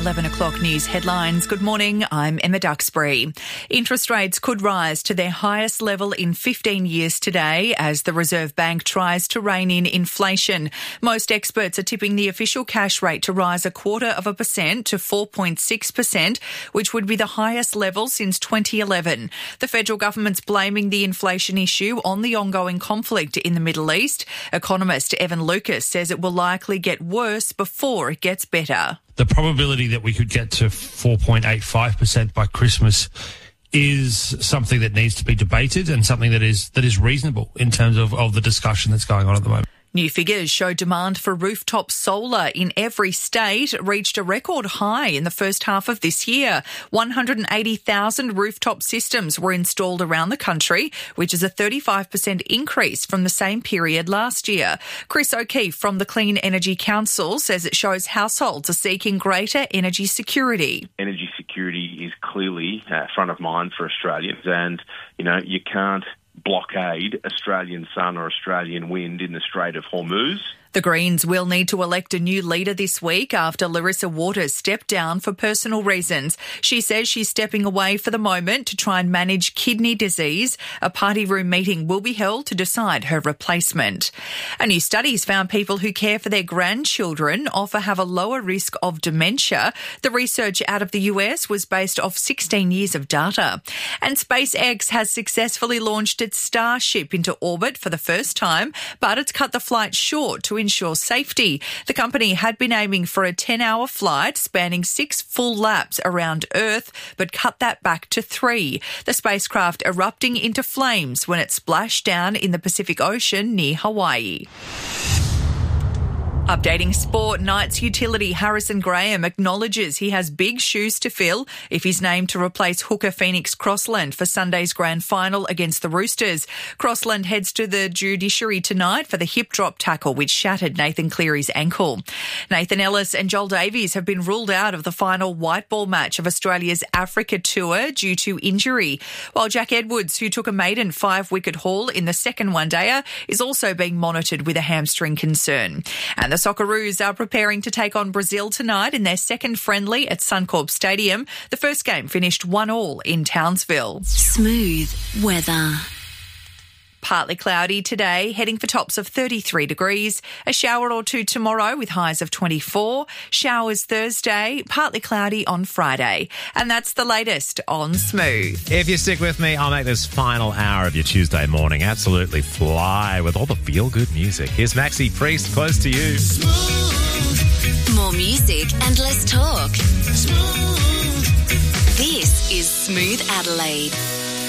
11 o'clock news headlines. Good morning, I'm Emma Duxbury. Interest rates could rise to their highest level in 15 years today as the Reserve Bank tries to rein in inflation. Most experts are tipping the official cash rate to rise 0.25% to 4.6%, which would be the highest level since 2011. The federal government's blaming the inflation issue on the ongoing conflict in the Middle East. Economist Evan Lucas says it will likely get worse before it gets better. The probability that we could get to 4.85% by Christmas is something that needs to be debated and something that is reasonable in terms of the discussion that's going on at the moment. New figures show demand for rooftop solar in every state reached a record high in the first half of this year. 180,000 rooftop systems were installed around the country, which is a 35% increase from the same period last year. Chris O'Keefe from the Clean Energy Council says it shows households are seeking greater energy security. Energy security is clearly front of mind for Australians, and, you can't blockade Australian sun or Australian wind in the Strait of Hormuz. The Greens will need to elect a new leader this week after Larissa Waters stepped down for personal reasons. She says she's stepping away for the moment to try and manage kidney disease. A party room meeting will be held to decide her replacement. A new study's found people who care for their grandchildren often have a lower risk of dementia. The research out of the US was based off 16 years of data. And SpaceX has successfully launched its Starship into orbit for the first time, but it's cut the flight short to ensure safety. The company had been aiming for a 10-hour flight spanning 6 full laps around Earth, but cut that back to 3. The spacecraft erupting into flames when it splashed down in the Pacific Ocean near Hawaii. Updating sport, Knights utility Harrison Graham acknowledges he has big shoes to fill if he's named to replace hooker Phoenix Crossland for Sunday's grand final against the Roosters. Crossland heads to the judiciary tonight for the hip drop tackle which shattered Nathan Cleary's ankle. Nathan Ellis and Joel Davies have been ruled out of the final white ball match of Australia's Africa Tour due to injury, while Jack Edwards, who took a maiden 5-wicket haul in the second one-dayer, is also being monitored with a hamstring concern. And the Socceroos are preparing to take on Brazil tonight in their second friendly at Suncorp Stadium. The first game finished 1-1 in Townsville. Smooth weather. Partly cloudy today, heading for tops of 33 degrees. A shower or two tomorrow with highs of 24. Showers Thursday, partly cloudy on Friday. And that's the latest on Smooth. If you stick with me, I'll make this final hour of your Tuesday morning absolutely fly with all the feel-good music. Here's Maxi Priest, Close to You. Smooth. More music and less talk. Smooth. This is Smooth Adelaide.